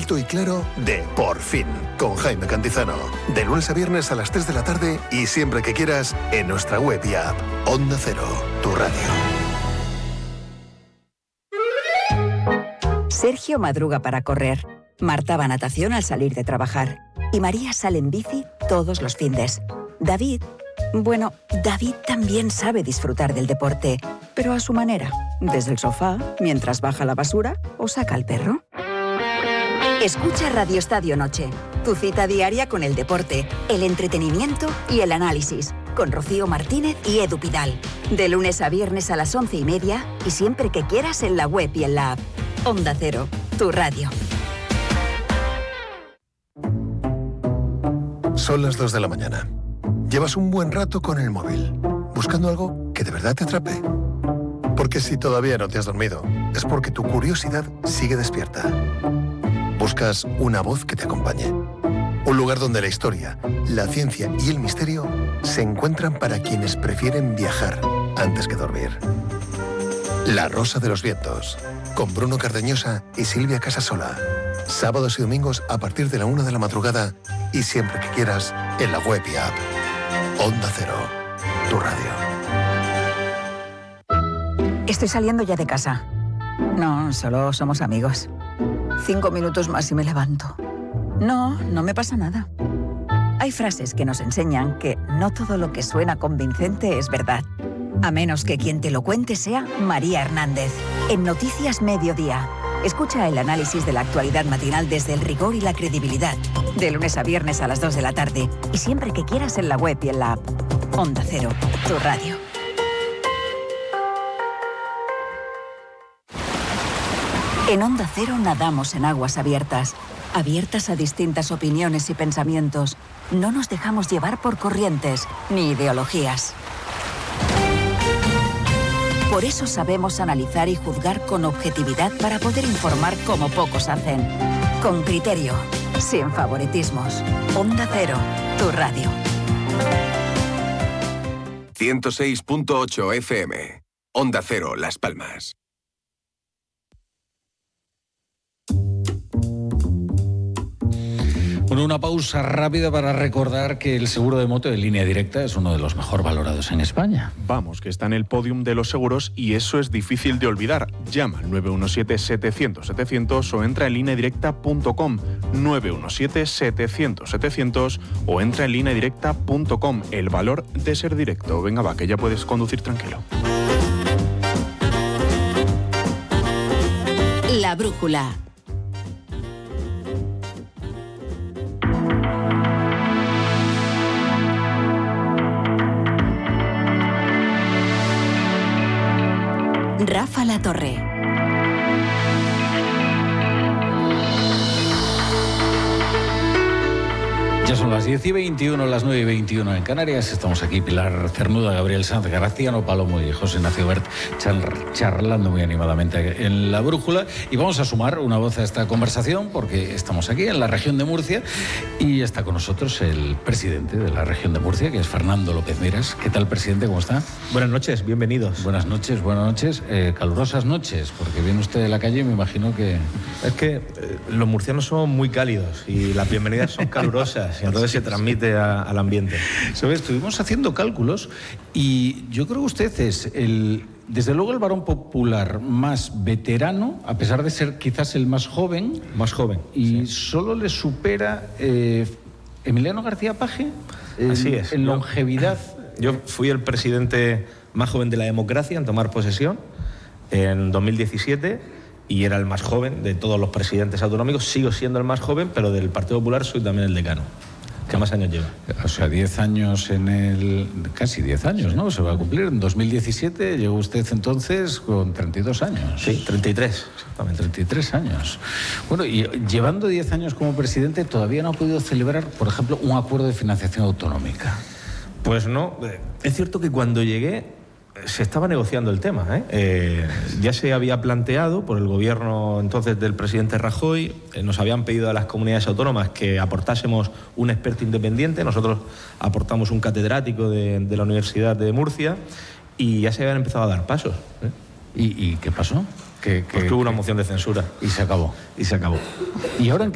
alto y claro de Por Fin, con Jaime Cantizano. De lunes a viernes a las 3 de la tarde y siempre que quieras en nuestra web y app. Onda Cero, tu radio. Sergio madruga para correr. Marta va a natación al salir de trabajar. Y María sale en bici todos los findes. David también sabe disfrutar del deporte, pero a su manera. Desde el sofá, mientras baja la basura o saca al perro. Escucha Radio Estadio Noche, tu cita diaria con el deporte, el entretenimiento y el análisis, con Rocío Martínez y Edu Pidal. De lunes a viernes a las 11:30 y siempre que quieras en la web y en la app. Onda Cero, tu radio. Son las 2 de la mañana. Llevas un buen rato con el móvil, buscando algo que de verdad te atrape. Porque si todavía no te has dormido, es porque tu curiosidad sigue despierta. Buscas una voz que te acompañe. Un lugar donde la historia, la ciencia y el misterio se encuentran para quienes prefieren viajar antes que dormir. La Rosa de los Vientos, con Bruno Cardeñosa y Silvia Casasola. Sábados y domingos a partir de la 1 de la madrugada y siempre que quieras en la web y app. Onda Cero, tu radio. Estoy saliendo ya de casa. No, solo somos amigos. 5 minutos más y me levanto. No me pasa nada. Hay frases que nos enseñan que no todo lo que suena convincente es verdad. A menos que quien te lo cuente sea María Hernández. En Noticias Mediodía. Escucha el análisis de la actualidad matinal desde el rigor y la credibilidad. De lunes a viernes a las 2 de la tarde. Y siempre que quieras en la web y en la app. Onda Cero, tu radio. En Onda Cero nadamos en aguas abiertas. Abiertas a distintas opiniones y pensamientos. No nos dejamos llevar por corrientes ni ideologías. Por eso sabemos analizar y juzgar con objetividad para poder informar como pocos hacen. Con criterio, sin favoritismos. Onda Cero, tu radio. 106.8 FM. Onda Cero, Las Palmas. Bueno, una pausa rápida para recordar que el seguro de moto de Línea Directa es uno de los mejor valorados en España. Vamos, que está en el podium de los seguros y eso es difícil de olvidar. Llama al 917-700-700 o entra en lineadirecta.com. 917-700-700 o entra en lineadirecta.com. El valor de ser directo. Venga, va, que ya puedes conducir tranquilo. La brújula. Rafa La Torre. Ya son las 10:21, las 9:21 en Canarias. Estamos aquí, Pilar Cernuda, Gabriel Sanz, Graciano Palomo y José Ignacio Bert, charlando muy animadamente en La Brújula. Y vamos a sumar una voz a esta conversación porque estamos aquí en la región de Murcia y está con nosotros el presidente de la región de Murcia, que es Fernando López Miras. ¿Qué tal, presidente? ¿Cómo está? Buenas noches, bienvenidos. Buenas noches. Calurosas noches, porque viene usted de la calle y me imagino que... Es que los murcianos son muy cálidos y las bienvenidas son calurosas. Y entonces se transmite al ambiente. ¿Sabes? Estuvimos haciendo cálculos y yo creo que usted es desde luego el varón popular más veterano, a pesar de ser quizás el más joven. Más joven. Y sí. Solo le supera Emiliano García Paje. Así es. En longevidad. Yo fui el presidente más joven de la democracia en tomar posesión en 2017. Y era el más joven de todos los presidentes autonómicos. Sigo siendo el más joven, pero del Partido Popular soy también el decano. ¿Qué más años lleva? O sea, 10 años casi 10 años, ¿no? Se va a cumplir. En 2017 llegó usted entonces con 32 años. Sí, 33, exactamente. 33 años. Bueno, y llevando 10 años como presidente, ¿todavía no ha podido celebrar, por ejemplo, un acuerdo de financiación autonómica? Pues no. Es cierto que cuando llegué se estaba negociando el tema, ya se había planteado por el gobierno entonces del presidente Rajoy, nos habían pedido a las comunidades autónomas que aportásemos un experto independiente, nosotros aportamos un catedrático de la Universidad de Murcia y ya se habían empezado a dar pasos. ¿Y qué pasó? Porque hubo una moción de censura. Y se acabó. Y se acabó. ¿Y ahora